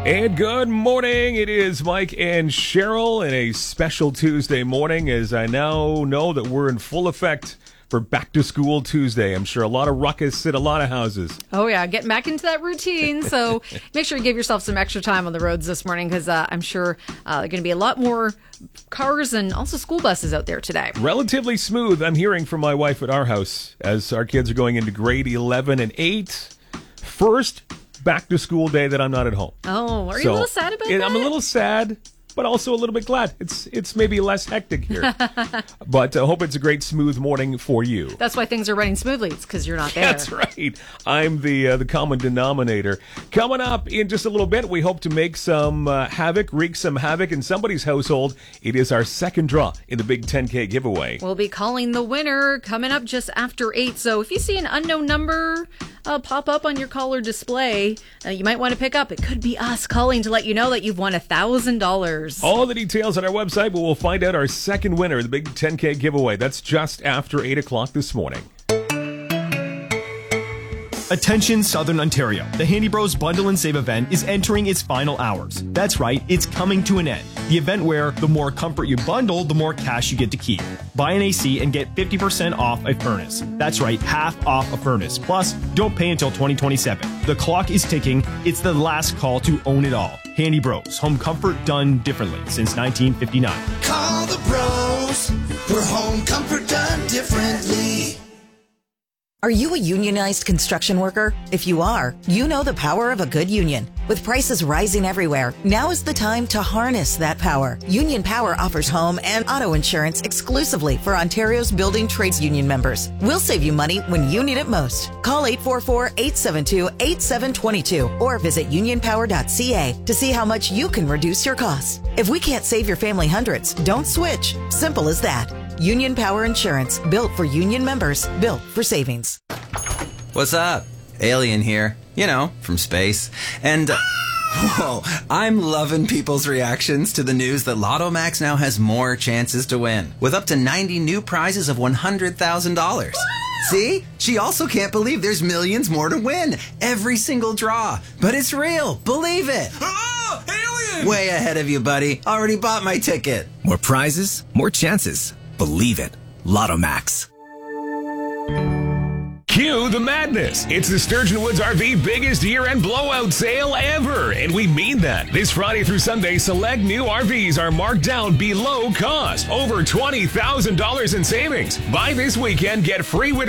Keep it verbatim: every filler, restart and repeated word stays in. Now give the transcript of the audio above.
And good morning. It is Mike and Cheryl and a special Tuesday morning, as I now know that we're in full effect for Back to School Tuesday. I'm sure a lot of ruckus at a lot of houses. Oh, yeah. Getting back into that routine. So make sure you give yourself some extra time on the roads this morning, because uh, I'm sure uh, there are going to be a lot more cars and also school buses out there today. Relatively smooth, I'm hearing from my wife at our house, as our kids are going into grade eleven and eight. First back to school day that I'm not at home. Oh, are you so, a little sad about it, that? I'm a little sad, but also a little bit glad. It's it's maybe less hectic here. But I uh, hope it's a great, smooth morning for you. That's why things are running smoothly. It's because you're not there. That's right. I'm the uh, the common denominator. Coming up in just a little bit, we hope to make some uh, havoc, wreak some havoc in somebody's household. It is our second draw in the big ten K giveaway. We'll be calling the winner coming up just after eight. So if you see an unknown number uh, pop up on your caller display, uh, you might want to pick up. It could be us calling to let you know that you've won one thousand dollars. All the details on our website, but we'll find out our second winner, the big ten K giveaway. That's just after eight o'clock this morning. Attention Southern Ontario. The Handy Bros Bundle and Save event is entering its final hours. That's right, it's coming to an end. The event where the more comfort you bundle, the more cash you get to keep. Buy an A C and get fifty percent off a furnace. That's right, half off a furnace. Plus, don't pay until twenty twenty-seven. The clock is ticking. It's the last call to own it all. Handy Bros, home comfort done differently since nineteen fifty-nine. Call the bros for home comfort done differently. Are you a unionized construction worker? If you are, you know the power of a good union. With prices rising everywhere, now is the time to harness that power. Union Power offers home and auto insurance exclusively for Ontario's building trades union members. We'll save you money when you need it most. Call eight four four, eight seven two, eight seven two two or visit union power dot c a to see how much you can reduce your costs. If we can't save your family hundreds, don't switch. Simple as that. Union Power Insurance, built for union members, built for savings. What's up? Alien here. You know, from space. And, uh, whoa, I'm loving people's reactions to the news that Lotto Max now has more chances to win, with up to ninety new prizes of one hundred thousand dollars. See? She also can't believe there's millions more to win. Every single draw. But it's real. Believe it. Oh, alien! Way ahead of you, buddy. Already bought my ticket. More prizes, more chances. Believe it. Lotto Max. Cue the madness. It's the Sturgeon Woods R V biggest year-end blowout sale ever. And we mean that. This Friday through Sunday, select new R Vs are marked down below cost. Over twenty thousand dollars in savings. Buy this weekend, get free with